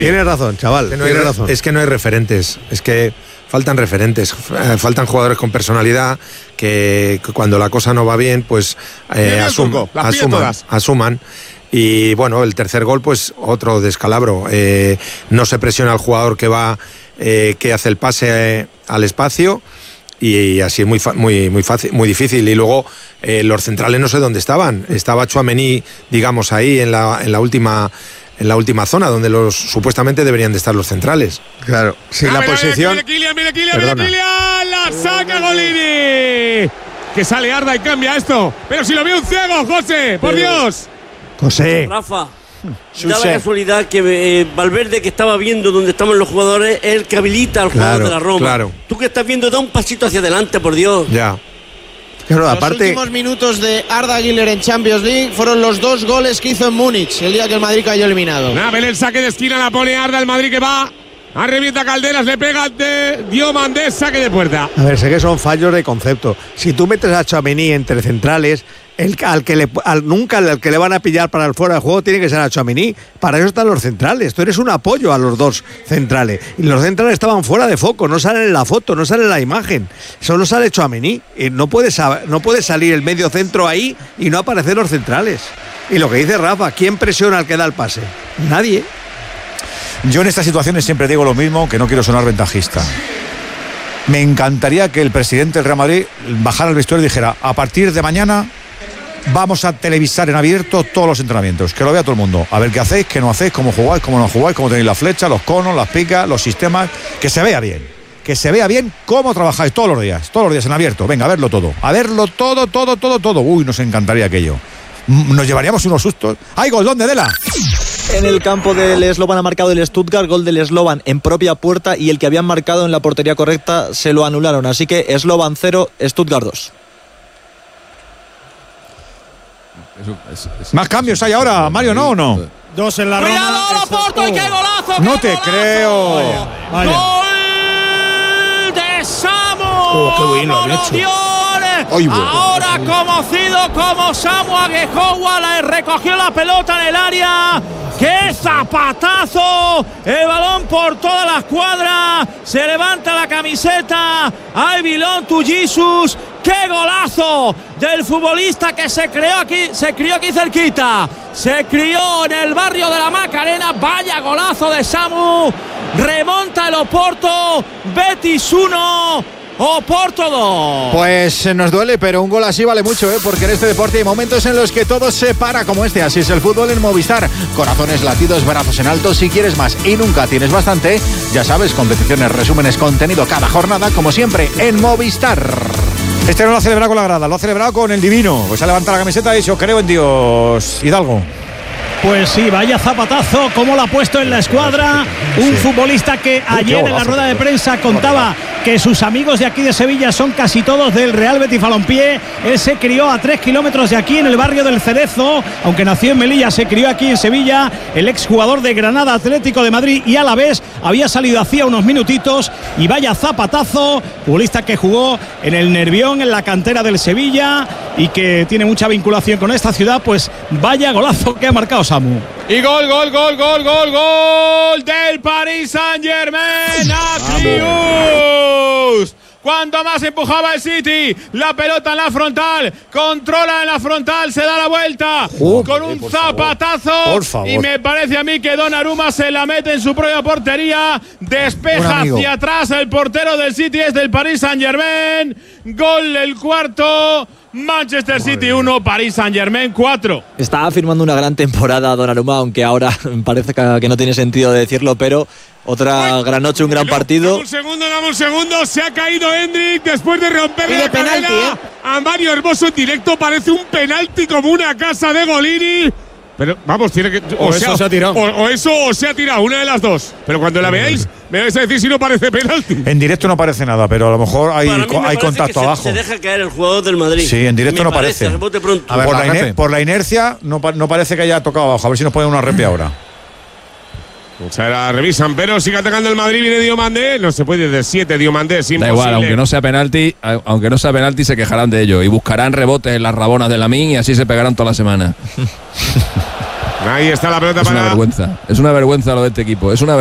Tienes razón, chaval. Tienes razón. Es que no hay referentes. Es que faltan referentes. Faltan jugadores con personalidad que cuando la cosa no va bien, pues asuman. Y bueno, el tercer gol, pues otro descalabro. No se presiona al jugador que hace el pase al espacio. Y así es muy fácil, muy difícil. Y luego los centrales no sé dónde estaban. Estaba Tchouaméni, digamos, ahí en la última zona donde supuestamente deberían de estar los centrales. Claro. Si la posición. Mira Kylian, la saca Golini. Que sale Arda y cambia esto. Pero si lo vio un ciego, José, por Dios. José. Rafa. Da la casualidad que Valverde, que estaba viendo dónde estaban los jugadores, es el que habilita al jugador de la Roma. Claro. Tú que estás viendo, da un pasito hacia adelante, por Dios. Ya. Claro, los aparte, últimos minutos de Arda Güler en Champions League fueron los 2 goles que hizo en Múnich el día que el Madrid cayó eliminado. Ven el saque de esquina, la pone Arda, el Madrid que va. Arrevienta Calderas, le pega de Diomandé, saque de puerta. A ver, sé que son fallos de concepto. Si tú metes a Tchouaméni entre centrales, nunca al que le van a pillar para el fuera de juego tiene que ser a Tchouaméni. Para eso están los centrales. Tú eres un apoyo a los dos centrales. Y los centrales estaban fuera de foco, no salen en la foto, no salen en la imagen. Solo sale Tchouaméni. No puede salir el medio centro ahí y no aparecer los centrales. Y lo que dice Rafa, ¿quién presiona al que da el pase? Nadie. Yo en estas situaciones siempre digo lo mismo, que no quiero sonar ventajista. Me encantaría que el presidente del Real Madrid bajara al vestuario y dijera: a partir de mañana vamos a televisar en abierto todos los entrenamientos, que lo vea todo el mundo, a ver qué hacéis, qué no hacéis, cómo jugáis, cómo no jugáis, cómo tenéis la flecha, los conos, las picas, los sistemas, que se vea bien cómo trabajáis todos los días en abierto. Venga, a verlo todo, todo. Uy, nos encantaría aquello. Nos llevaríamos unos sustos. ¡Ay, gol! ¿Dónde, Dela? En el campo del Slovan ha marcado el Stuttgart, gol del Slovan en propia puerta, y el que habían marcado en la portería correcta se lo anularon, así que Slovan 0, Stuttgart 2. ¿Más cambios hay ahora, Mario, no o no? 2 en la Roma. ¡Cuidado, Oporto! ¡Y qué golazo! No te creo. Vaya. ¡Gol de Samu! ¡Qué bien lo han hecho! Ahora conocido como Samu Aguejoa, recogió la pelota en el área. ¡Qué zapatazo! El balón por toda la escuadra. Se levanta la camiseta. I belong to Jesus. ¡Qué golazo del futbolista que se crió aquí cerquita! Se crió en el barrio de la Macarena. Vaya golazo de Samu. Remonta el Oporto. Betis 1. Oporto 2. Pues nos duele, pero un gol así vale mucho, porque en este deporte hay momentos en los que todo se para como este. Así es el fútbol en Movistar. Corazones latidos, brazos en alto. Si quieres más y nunca tienes bastante, ya sabes, competiciones, resúmenes, contenido cada jornada, como siempre, en Movistar. Este no lo ha celebrado con la grada, lo ha celebrado con el divino. Pues ha levantado la camiseta y ha dicho: creo en Dios. Hidalgo. Pues sí, vaya zapatazo, como lo ha puesto en la escuadra. Un futbolista que ayer en la rueda de prensa contaba que sus amigos de aquí de Sevilla son casi todos del Real Betis Balompié. Él se crió a 3 kilómetros de aquí, en el barrio del Cerezo, aunque nació en Melilla, se crió aquí en Sevilla. El exjugador de Granada, Atlético de Madrid y Alavés había salido hacía unos minutitos. Y vaya zapatazo, futbolista que jugó en el Nervión, en la cantera del Sevilla, y que tiene mucha vinculación con esta ciudad. Pues vaya golazo que ha marcado Samu. Y gol del Paris Saint-Germain. Atrius. Cuanto más empujaba el City, la pelota en la frontal, controla en la frontal, se da la vuelta con un zapatazo. Y me parece a mí que Donnarumma se la mete en su propia portería, despeja hacia atrás el portero del City, es del Paris Saint-Germain. Gol el cuarto. Manchester City 1, Paris Saint-Germain 4. Está firmando una gran temporada Donnarumma, aunque ahora parece que no tiene sentido decirlo, pero otra gran noche, un gran partido. Dame un segundo, se ha caído Hendrik después de romperle la cadera a Mario Hermoso en directo. Parece un penalti como una casa de Golini. Pero vamos, tiene que. O eso se ha tirado. O se ha tirado, una de las dos. Pero cuando la veáis, me vais a decir si no parece penalti. En directo no parece nada, pero a lo mejor hay contacto abajo. Se deja caer el jugador del Madrid. Sí, en directo no parece. A ver, por la inercia no parece que haya tocado abajo. A ver si nos ponen una repe ahora. O sea, la revisan, pero sigue atacando el Madrid, viene Diomandé. No se puede de 7, Diomandé, es imposible. Da igual, aunque no sea penalti, se quejarán de ello y buscarán rebotes en las rabonas de Lamine y así se pegarán toda la semana. Ahí está la pelota Es una vergüenza lo de este equipo. Es una